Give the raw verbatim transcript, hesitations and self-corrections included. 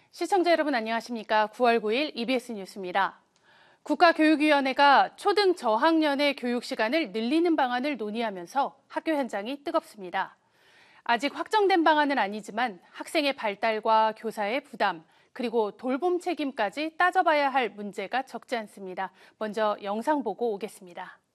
시청자 여러분 안녕하십니까? 구월 구일 이비에스 뉴스입니다. 국가교육위원회가 초등 저학년의 교육 시간을 늘리는 방안을 논의하면서 학교 현장이 뜨겁습니다. 아직 확정된 방안은 아니지만 학생의 발달과 교사의 부담, 그리고 돌봄 책임까지 따져봐야 할 문제가 적지 않습니다. 먼저 영상 보고 오겠습니다.